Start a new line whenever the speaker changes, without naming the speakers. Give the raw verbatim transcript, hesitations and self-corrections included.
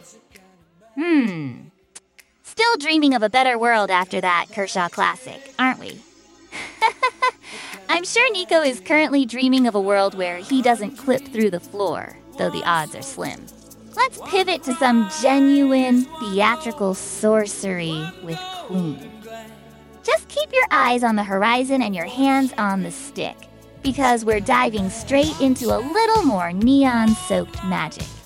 Hmm. Still dreaming of a better world after that Kershaw Classic, aren't we? I'm sure Nico is currently dreaming of a world where he doesn't clip through the floor, though the odds are slim. Let's pivot to some genuine theatrical sorcery with Queen. Just keep your eyes on the horizon and your hands on the stick, because we're diving straight into a little more neon-soaked magic.